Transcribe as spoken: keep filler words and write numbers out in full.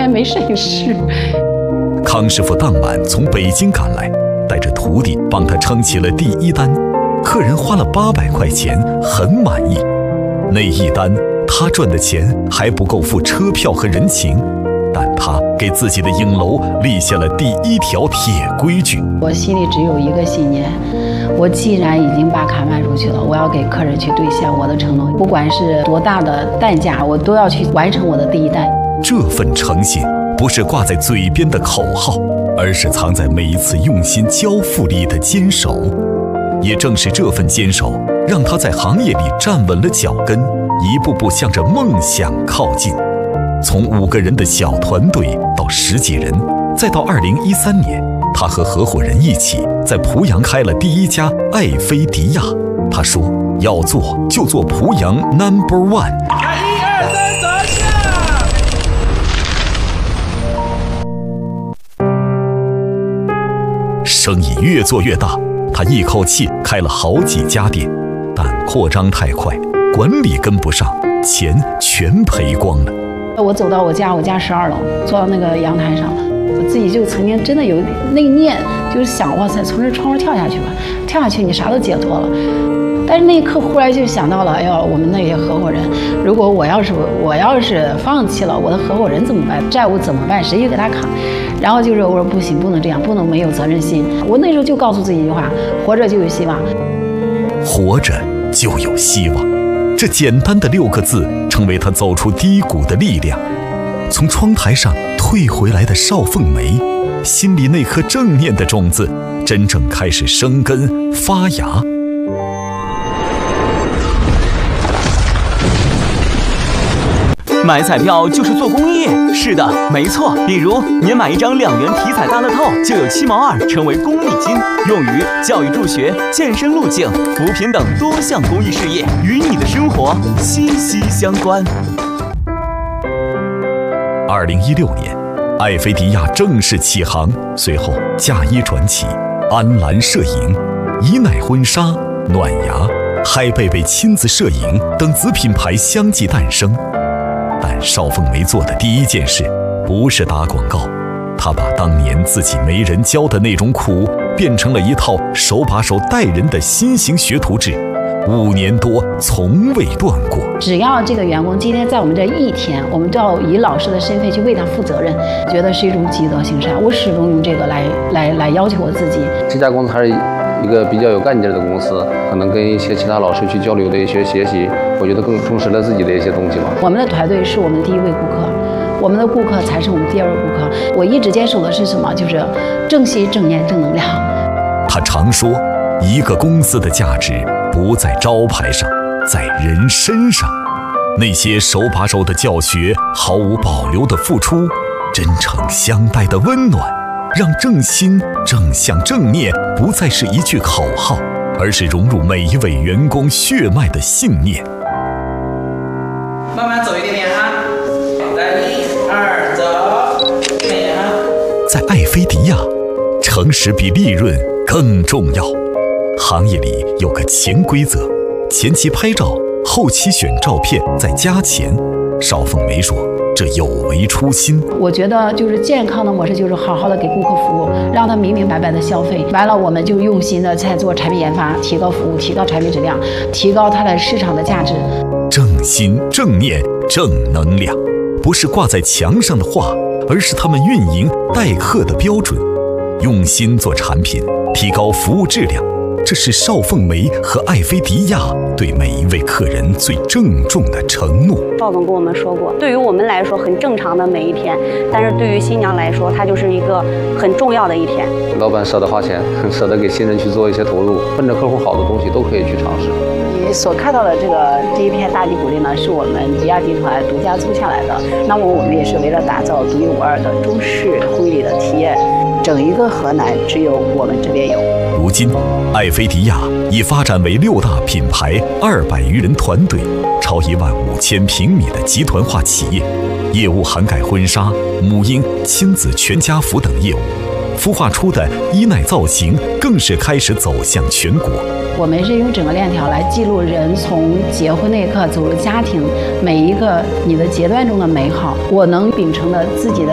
来没摄影师。 康师傅当晚从北京赶来，带着徒弟帮他撑起了第一单，客人花了八百块钱，很满意。那一单他赚的钱还不够付车票和人情，但他给自己的影楼立下了第一条铁规矩。 我心里只有一个信念，我既然已经把卡卖出去了，我要给客人去兑现我的承诺，不管是多大的代价，我都要去完成我的第一单。 这份诚信不是挂在嘴边的口号，而是藏在每一次用心交付里的坚守。也正是这份坚守，让他在行业里站稳了脚跟，一步步向着梦想靠近。从五个人的小团队到十几人，再到二零一三年，他和合伙人一起在濮阳开了第一家爱菲迪亚。他说，要做就做濮阳 number one。 一二三，走下。 生意越做越大，他一口气开了好几家店，但扩张太快，管理跟不上，钱全赔光了。 我走到我家，我家十二楼，坐到那个阳台上，我自己就曾经真的有那个念，就是想，哇塞，从这窗户跳下去吧，跳下去你啥都解脱了。但是那一刻忽然就想到了，哎呦，我们那些合伙人，如果我要是我要是放弃了，我的合伙人怎么办？债务怎么办？谁去给他扛？然后就是我说不行，不能这样，不能没有责任心。我那时候就告诉自己一句话：活着就有希望。 活着就有希望，这简单的六个字成为他走出低谷的力量。从窗台上退回来的邵凤梅，心里那颗正念的种子真正开始生根发芽。 买彩票就是做公益，是的，没错。比如您买一张两元体彩大乐透，就有七毛二成为公益金，用于教育助学、健身路径、扶贫等多项公益事业，与你的生活息息相关。 二零一六年，爱菲迪亚正式起航，随后嫁衣传奇、安澜摄影、怡乃婚纱、暖芽、嗨贝贝亲子摄影等子品牌相继诞生。但邵凤梅做的第一件事不是打广告，她把当年自己没人教的那种苦变成了一套手把手带人的新型学徒制，五年多从未断过。 只要这个员工今天在我们这一天，我们都要以老师的身份去为他负责任，觉得是一种积德行善。我始终用这个来来来要求我自己。 这家公司还是一个比较有干劲的公司，可能跟一些其他老师去交流的一些学习，我觉得更充实了自己的一些东西吧。 我们的团队是我们的第一位顾客，我们的顾客才是我们第二位顾客。我一直坚守的是什么？就是正心、正念、正能量。 他常说，一个公司的价值不在招牌上，在人身上。那些手把手的教学，毫无保留的付出，真诚相待的温暖，让正心、正向、正念不再是一句口号，而是融入每一位员工血脉的信念。 慢慢走一点点哈，来一二走，看一眼哈。 在爱菲迪亚，诚实比利润更重要。行业里有个潜规则，前期拍照，后期选照片再加钱。邵凤梅说，这有违初心。我觉得就是健康的模式，就是好好的给顾客服务，让他明明白白的消费。完了，我们就用心的在做产品研发，提高服务，提高产品质量，提高它的市场的价值。正心、正念、正能量，不是挂在墙上的话，而是他们运营待客的标准。用心做产品，提高服务质量，这是邵凤梅和爱菲迪亚对每一位客人最郑重的承诺。 邵总跟我们说过，对于我们来说很正常的每一天，但是对于新娘来说，它就是一个很重要的一天。 老板舍得花钱，舍得给新人去做一些投入，奔着客户好的东西都可以去尝试。 你所看到的这个这一片大地鼓励呢，是我们吉亚集团独家租下来的。那么我们也是为了打造独一无二的中式婚礼的体验，整一个河南只有我们这边有。如今，爱菲迪亚已发展为六大品牌、二百余人团队、超一万五千平米的集团化企业，业务涵盖婚纱、母婴、亲子全家福等业务。孵化出的伊奈造型更是开始走向全国。我们是用整个链条来记录人从结婚那一刻走入家庭每一个你的阶段中的美好。我能秉承的自己的